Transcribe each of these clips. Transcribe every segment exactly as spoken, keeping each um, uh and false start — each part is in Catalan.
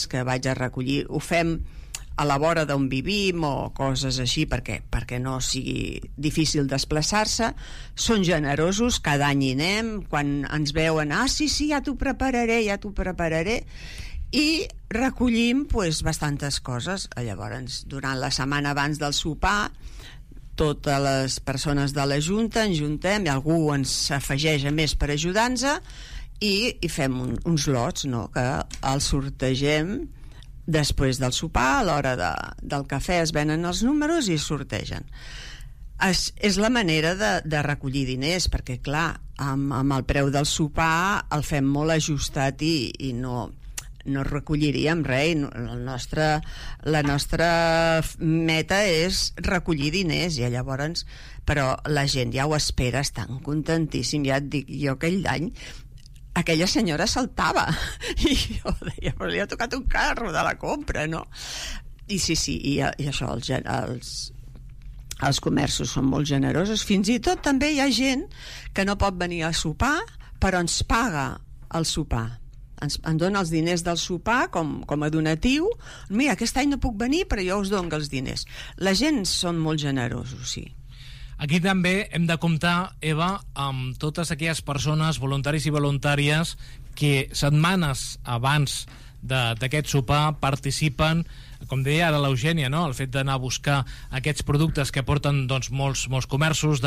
que vaig a recollir. Ho fem a la vora d'on vivim o coses així perquè, perquè no sigui difícil desplaçar-se. Són generosos, cada any hi anem, quan ens veuen, ah sí, sí, ja t'ho prepararé, ja t'ho prepararé, i recollim pues, bastantes coses. Llavors, durant la setmana abans del sopar, totes les persones de la Junta ens juntem i algú ens afegeix a més per ajudar-nos i, i fem un, uns lots, no?, que els sortegem després del sopar. A l'hora de, del cafè es venen els números i es sortegen. Es, és la manera de, de recollir diners, perquè clar, amb, amb el preu del sopar el fem molt ajustat i, i no, no recolliríem res. El nostre, la nostra meta és recollir diners i llavors, però la gent ja ho espera, estan contentíssim. Ja et dic, jo aquell any aquella senyora saltava i jo deia, però li ha tocat un carro de la compra, no? I sí, sí, i, i això, els, els, els comerços són molt generosos. Fins i tot també hi ha gent que no pot venir a sopar, però ens paga el sopar. Ens, ens dona els diners del sopar com, com a donatiu. Mira, aquest any no puc venir, però jo us dono els diners. La gent són molt generosos, sí. Aquí també hem de comptar, Eva, amb totes aquelles persones, voluntaris i voluntàries, que setmanes abans d'aquest sopar participen, com deia ara l'Eugènia, no?, el fet d'anar a buscar aquests productes que porten doncs, molts, molts comerços,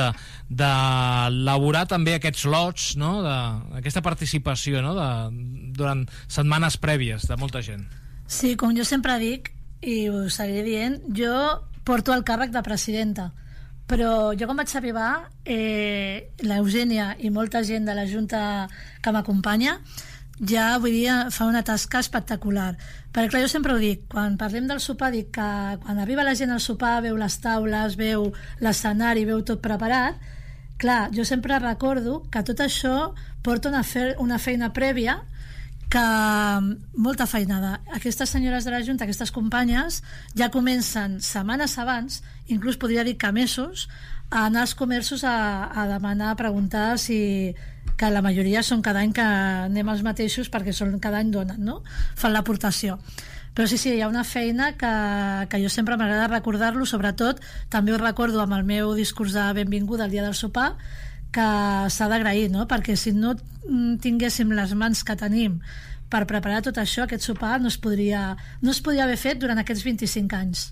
d'elaborar de, també aquests lots, no?, d'aquesta participació, no?, de, durant setmanes prèvies de molta gent. Sí, com jo sempre dic, i ho seguiré dient, jo porto el càrrec de presidenta, però jo quan vaig arribar, eh, l'Eugènia i molta gent de la Junta que m'acompanya ja, vull dir, fa una tasca espectacular. Perquè clar, jo sempre ho dic, quan parlem del sopar, dic que quan arriba la gent al sopar, veu les taules, veu l'escenari, veu tot preparat, clar, jo sempre recordo que tot això porta una, fe una feina prèvia, que molta feinada. Aquestes senyores de la Junta, aquestes companyes, ja comencen setmanes abans, inclús podria dir que mesos, a anar als comerços a, a demanar, a preguntar si, que la majoria són cada any que anem els mateixos perquè són, cada any donen, no? Fan l'aportació. Però sí, sí, hi ha una feina que, que jo sempre m'agrada recordar-lo, sobretot també ho recordo amb el meu discurs de benvinguda al dia del sopar, que s'ha d'agrair, no? Perquè si no tinguéssim les mans que tenim per preparar tot això, aquest sopar no es podria, no es podria haver fet durant aquests vint-i-cinc anys.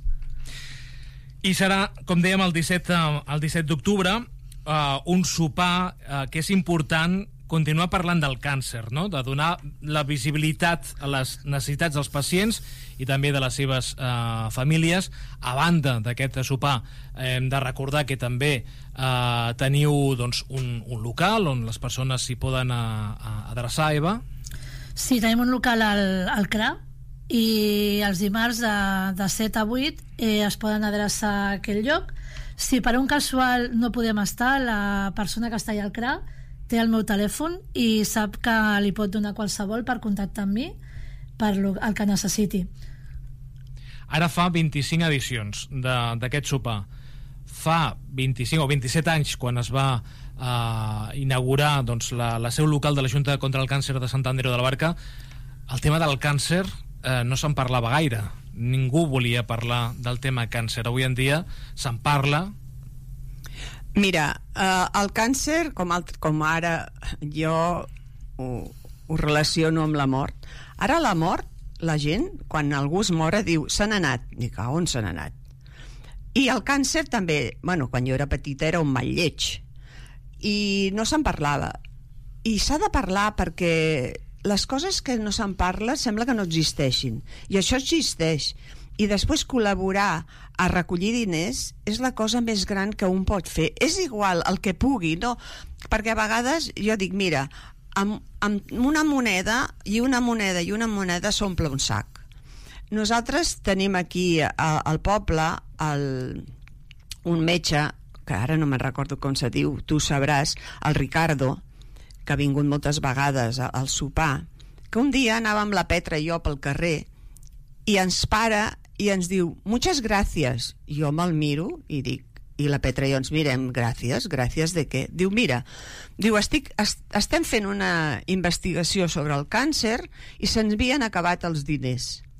I serà, com dèiem, el disset, el disset d'octubre, uh, un sopar uh, que és important continuar parlant del càncer, no?, de donar la visibilitat a les necessitats dels pacients i també de les seves eh, famílies. A banda d'aquest sopar, hem de recordar que també eh, teniu doncs, un, un local on les persones s'hi poden a, a adreçar, Eva. Sí, tenim un local al, al C R A i els dimarts de, de set a vuit eh, es poden adreçar a aquell lloc. Si per un casual no podem estar, la persona que està allà al C R A té el meu telèfon i sap que li pot donar qualsevol per contactar amb mi per lo, el que necessiti. Ara fa vint-i-cinc edicions d'aquest sopar. Fa vint-i-cinc o vint-i-set anys, quan es va eh, inaugurar doncs, la, la seu local de la Junta contra el Càncer de Sant Andreu de la Barca, el tema del càncer eh, no se'n parlava gaire. Ningú volia parlar del tema càncer. Avui en dia se'n parla. Mira, eh, el càncer, com, alt, com ara jo ho, ho relaciono amb la mort. Ara la mort, la gent, quan algú es mora, diu, se n'ha anat. Dic, a on se n'ha anat? I el càncer també, bueno, quan jo era petita era un mal lleig. I no se'n parlava. I s'ha de parlar perquè les coses que no se'n parla sembla que no existeixin. I això existeix. I després col·laborar a recollir diners és la cosa més gran que un pot fer. És igual el que pugui, no? Perquè a vegades jo dic, mira, amb, amb una moneda i una moneda i una moneda s'omple un sac. Nosaltres tenim aquí a, al poble el, un metge, que ara no me'n recordo com se diu, tu sabràs, el Ricardo, que ha vingut moltes vegades al sopar, que un dia anàvem la Petra i jo pel carrer i ens para i ens diu, muchas gracias. I jo me'l miro i dic, i la Petra i jo ens mirem, gràcies, gràcies de què? Diu, mira, diu, estic, est, estem fent una investigació sobre el càncer i se'ns havien acabat els diners.